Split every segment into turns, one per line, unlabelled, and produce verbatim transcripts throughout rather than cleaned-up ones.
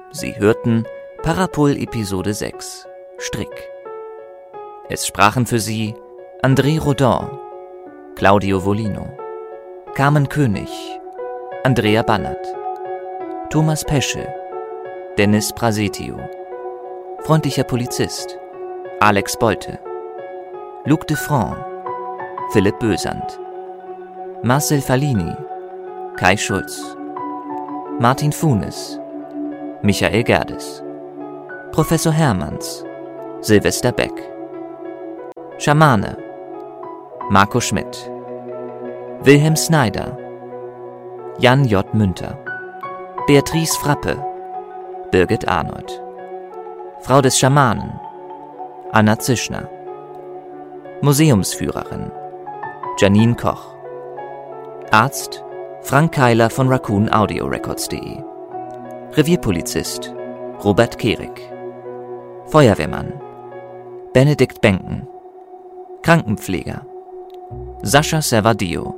Sie hörten Parapol Episode sechs Strick. Es sprachen für Sie André Rodin, Claudio Volino, Carmen König, Andrea Bannert, Thomas Pesche, Dennis Prasetio, Freundlicher Polizist, Alex Bolte, Luc Defrant, Philipp Bösand, Marcel Fallini, Kai Schulz, Martin Funes, Michael Gerdes, Professor Hermanns, Silvester Beck, Schamane, Marco Schmidt, Wilhelm Snyder, Jan J. Münter, Beatrice Frappe, Birgit Arnold, Frau des Schamanen, Anna Zischner, Museumsführerin, Janine Koch, Arzt, Frank Keiler von Raccoon Audio Records punkt de, Revierpolizist, Robert Kehrig, Feuerwehrmann, Benedikt Benken, Krankenpfleger, Sascha Servadio,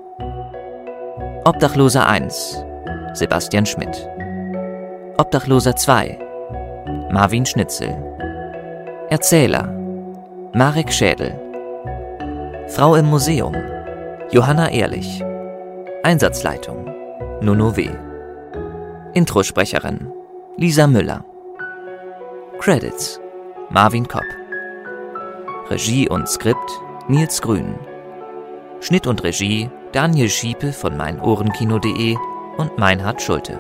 Obdachloser eins, Sebastian Schmidt, Obdachloser zwei, Marvin Schnitzel, Erzähler, Marek Schädel, Frau im Museum, Johanna Ehrlich, Einsatzleitung, Nono W., Introsprecherin, Lisa Müller, Credits, Marvin Kopp, Regie und Skript, Nils Grün, Schnitt und Regie, Daniel Schiepe von meinohrenkino punkt de und Meinhard Schulte,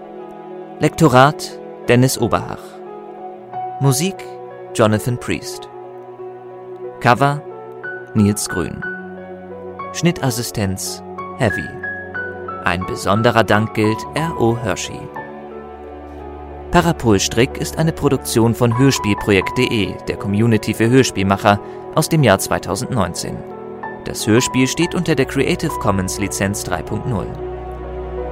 Lektorat, Dennis Oberhach, Musik, Jonathan Priest, Cover, Nils Grün, Schnittassistenz, Heavy. Ein besonderer Dank gilt R O Hershey. Parapol Strick ist eine Produktion von Hörspielprojekt punkt de, der Community für Hörspielmacher, aus dem Jahr zweitausendneunzehn. Das Hörspiel steht unter der Creative Commons Lizenz drei Punkt null.